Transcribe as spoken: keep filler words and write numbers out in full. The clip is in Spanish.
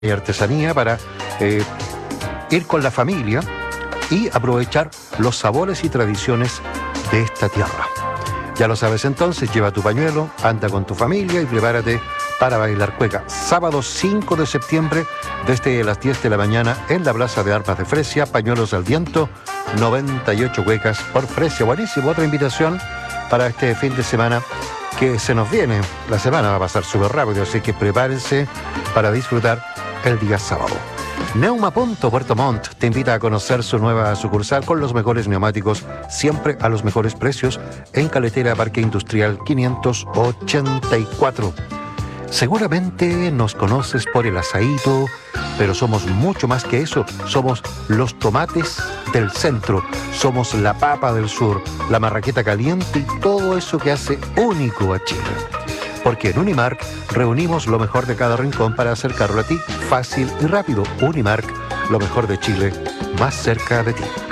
y artesanía para eh, ir con la familia y aprovechar los sabores y tradiciones de esta tierra. Ya lo sabes entonces, lleva tu pañuelo, anda con tu familia y prepárate para bailar cueca. Sábado cinco de septiembre, desde las diez de la mañana, en la Plaza de Armas de Fresia, pañuelos al viento, noventa y ocho cuecas por Fresia. Buenísimo, otra invitación para este fin de semana que se nos viene. La semana va a pasar súper rápido, así que prepárense para disfrutar el día sábado. Neuma Punto Puerto Montt te invita a conocer su nueva sucursal con los mejores neumáticos, siempre a los mejores precios, en Caletera Parque Industrial quinientos ochenta y cuatro. Seguramente nos conoces por el asaíto, pero somos mucho más que eso. Somos los tomates del centro, somos la papa del sur, la marraqueta caliente y todo eso que hace único a Chile. Porque en Unimark reunimos lo mejor de cada rincón para acercarlo a ti fácil y rápido. Unimark, lo mejor de Chile, más cerca de ti.